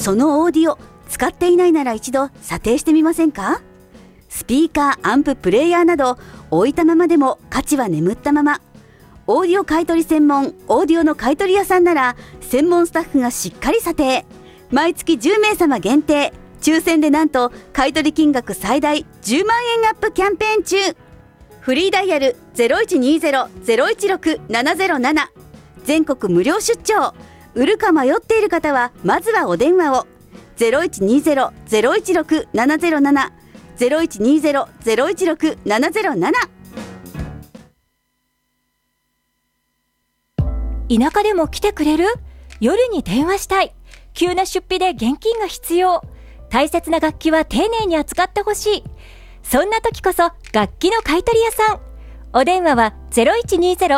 そのオーディオ使っていないなら一度査定してみませんか？スピーカー、アンプ、プレイヤーなど置いたままでも価値は眠ったまま。オーディオ買取専門オーディオの買取屋さんなら専門スタッフがしっかり査定。毎月10名様限定、抽選でなんと買取金額最大10万円アップキャンペーン中。フリーダイヤル 0120-016-707、 全国無料出張。売るか迷っている方はまずはお電話を。 0120-016-707、 0120-016-707。 田舎でも来てくれる？夜に電話したい。急な出費で現金が必要。大切な楽器は丁寧に扱ってほしい。そんな時こそ楽器の買取屋さん。お電話は